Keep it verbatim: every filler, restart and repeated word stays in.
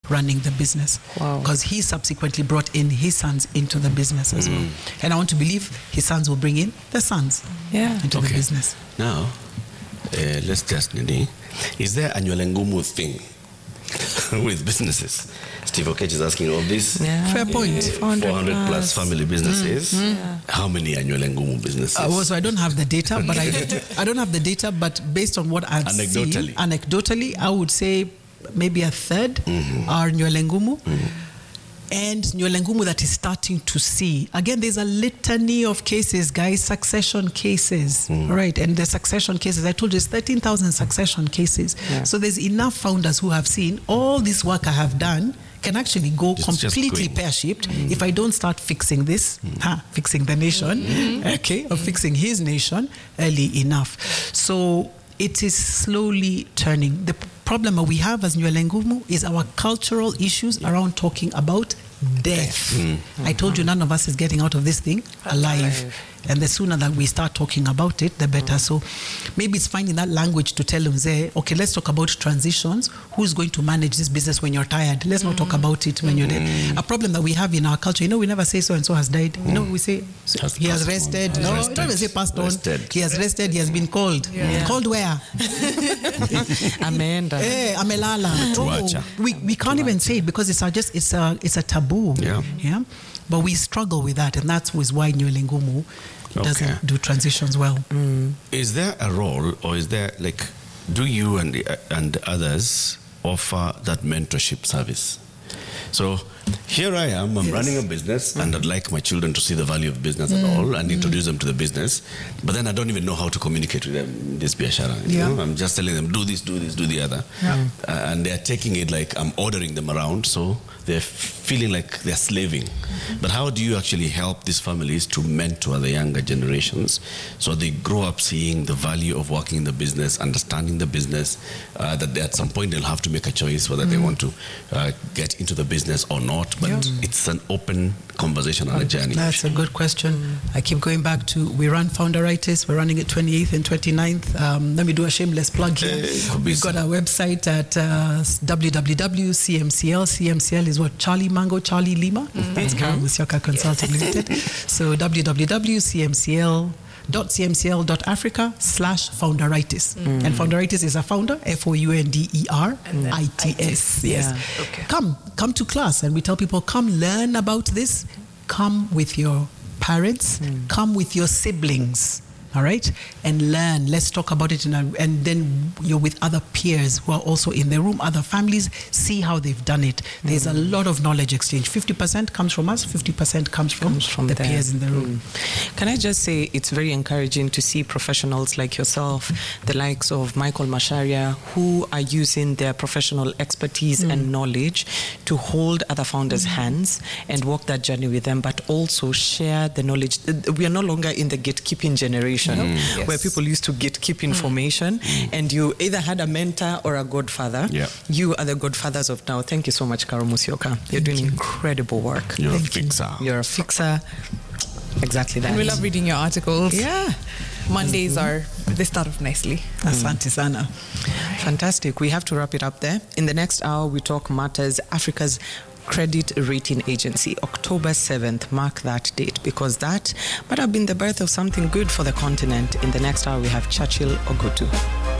running the business. Wow. Because he subsequently brought in his sons into the business as well. And I want to believe his sons will bring in their sons Yeah. into Okay. the business. Now, uh, let's test Nini. Is there a Nywele thing with businesses? Steve Okech is asking all this. Yeah. Fair point. four hundred plus family businesses. How many Nywele businesses? Uh, well, so I don't have the data, but I I don't have the data, but based on what I've Anecdotally. seen, anecdotally, I would say maybe a third Mhm. are Nywele Ngumu. And Nywele Ngumu that is starting to see. Again, there's a litany of cases, guys, succession cases, right? And the succession cases, I told you, it's thirteen thousand succession cases. Yeah. So there's enough founders who have seen all this work I have done can actually go It's just completely going. pear-shaped if I don't start fixing this, huh, fixing the nation, okay, or fixing his nation early enough. So it is slowly turning. The problem that we have as Nywele Ngumu is our cultural issues around talking about death. I told you none of us is getting out of this thing alive. Alive. And the sooner that we start talking about it, the better. So maybe it's finding that language to tell them, say, okay, let's talk about transitions. Who's going to manage this business when you're tired? Let's not talk about it when you're dead. A problem that we have in our culture, you know, we never say so-and-so has died. You know, we say, so Has he has passed on. rested. Has No, rested. we don't even say passed on. Rested. He has rested. He has been called. Yeah. Called where? Amanda. Eh, amelala. Tuacha. Oh, we we can't even say it because it's a just it's a it's a taboo. Yeah. Yeah. But we struggle with that, and that's was why Nywele Ngumu doesn't Okay. do transitions well. Is there a role, or is there like, do you and the, and others offer that mentorship service? So here I am, I'm Yes. running a business, and I'd like my children to see the value of business at all and introduce them to the business, but then I don't even know how to communicate with them this biashara. You Yeah. know? I'm just telling them, do this, do this, do the other. Yeah. Uh, and they're taking it like I'm ordering them around, so they're feeling like they're slaving. But how do you actually help these families to mentor the younger generations so they grow up seeing the value of working in the business, understanding the business, uh, that they, at some point they'll have to make a choice whether they want to uh, get into the business or not, but Yeah. it's an open conversation on a journey. That's a good question. I keep going back to, we run Founderitis. We're running it twenty-eighth and twenty-ninth. Um, let me do a shameless plug here. Hey, We've got our website at uh, w w w dot c m c l. C M C L is what? Charlie Mango, Charlie Lima. That's Kara Musyoka Consulting Limited. So w w w dot c m c l dot c m c l dot africa slash founderitis. And founderitis is a founder, F O U N D E R I T S. Yes. Yeah. Okay. Come, come to class, and we tell people, come learn about this. Come with your parents, come with your siblings, all right, and learn. Let's talk about it, in a, and then you're with other peers who are also in the room, other families, see how they've done it. There's a lot of knowledge exchange. fifty percent comes from us, fifty percent comes from, Comes from the there. peers in the room. Can I just say it's very encouraging to see professionals like yourself, the likes of Michael Masharia, who are using their professional expertise and knowledge to hold other founders' hands and walk that journey with them, but also share the knowledge. We are no longer in the gatekeeping generation Yes. where people used to gatekeep information and you either had a mentor or a godfather. Yeah. You are the godfathers of now. Thank you so much, Kara Musyoka. You're doing incredible work. You're Thank a you. fixer. You're a fixer. Exactly that. And we love reading your articles. Yeah. Mondays are, they start off nicely. Asante sana. Fantastic. We have to wrap it up there. In the next hour, we talk matters Africa's Credit Rating Agency, October seventh. Mark that date, because that might have been the birth of something good for the continent. In the next hour, we have Churchill Ogutu.